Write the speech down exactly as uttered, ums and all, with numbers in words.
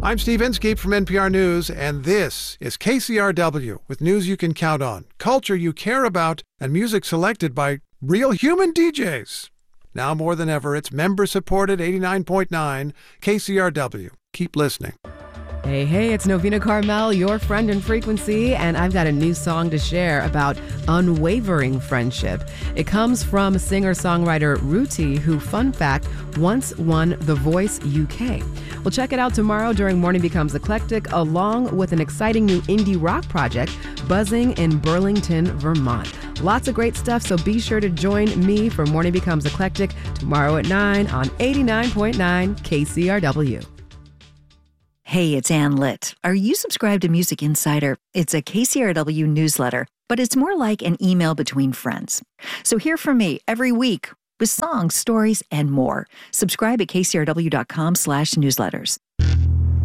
I'm Steve Inskeep from N P R News, and this is K C R W with news you can count on, culture you care about, and music selected by real human D Js. Now more than ever, it's member-supported eighty-nine point nine K C R W. Keep listening. Hey, hey, it's Novena Carmel, your friend in frequency, and I've got a new song to share about unwavering friendship. It comes from singer-songwriter Ruti, who, fun fact, once won The Voice U K. We'll check it out tomorrow during Morning Becomes Eclectic, along with an exciting new indie rock project buzzing in Burlington, Vermont. Lots of great stuff, so be sure to join me for Morning Becomes Eclectic tomorrow at nine on eighty-nine point nine K C R W. Hey, it's Ann Litt. Are you subscribed to Music Insider? It's a K C R W newsletter, but it's more like an email between friends. So hear from me every week with songs, stories, and more. Subscribe at kcrw.com slash newsletters.